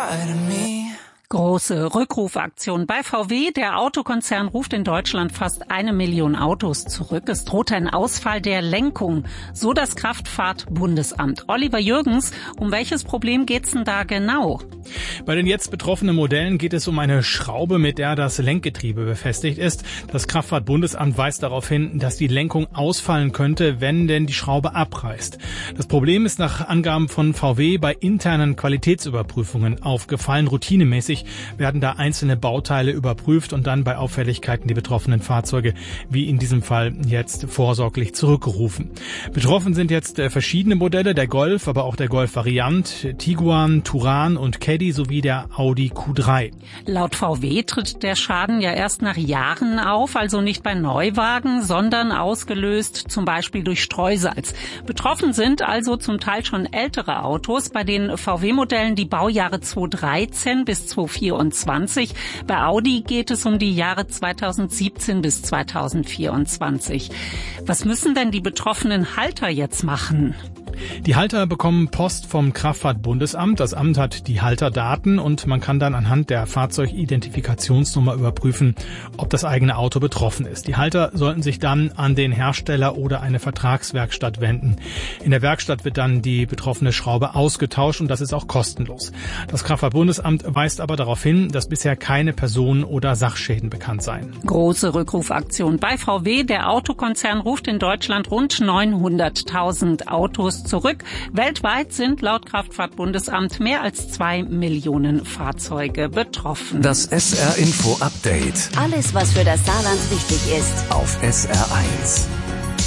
inside of me. Große Rückrufaktion bei VW. Der Autokonzern ruft in Deutschland fast 1 Million Autos zurück. Es droht ein Ausfall der Lenkung, so das Kraftfahrtbundesamt. Oliver Jürgens, um welches Problem geht's denn da genau? Bei den jetzt betroffenen Modellen geht es um eine Schraube, mit der das Lenkgetriebe befestigt ist. Das Kraftfahrtbundesamt weist darauf hin, dass die Lenkung ausfallen könnte, wenn denn die Schraube abreißt. Das Problem ist nach Angaben von VW bei internen Qualitätsüberprüfungen aufgefallen. Routinemäßig werden da einzelne Bauteile überprüft und dann bei Auffälligkeiten die betroffenen Fahrzeuge, wie in diesem Fall, jetzt vorsorglich zurückgerufen. Betroffen sind jetzt verschiedene Modelle, der Golf, aber auch der Golf-Variant, Tiguan, Touran und Caddy sowie der Audi Q3. Laut VW tritt der Schaden ja erst nach Jahren auf, also nicht bei Neuwagen, sondern ausgelöst zum Beispiel durch Streusalz. Betroffen sind also zum Teil schon ältere Autos, bei den VW-Modellen die Baujahre 2013 bis 2024. Bei Audi geht es um die Jahre 2017 bis 2024. Was müssen denn die betroffenen Halter jetzt machen? Die Halter bekommen Post vom Kraftfahrtbundesamt. Das Amt hat die Halterdaten und man kann dann anhand der Fahrzeugidentifikationsnummer überprüfen, ob das eigene Auto betroffen ist. Die Halter sollten sich dann an den Hersteller oder eine Vertragswerkstatt wenden. In der Werkstatt wird dann die betroffene Schraube ausgetauscht und das ist auch kostenlos. Das Kraftfahrtbundesamt weist aber darauf hin, dass bisher keine Personen- oder Sachschäden bekannt seien. Große Rückrufaktion bei VW. Der Autokonzern ruft in Deutschland rund 900.000 Autos zurück. Weltweit sind laut Kraftfahrtbundesamt mehr als 2 Millionen Fahrzeuge betroffen. Das SR Info Update. Alles, was für das Saarland wichtig ist. Auf SR1.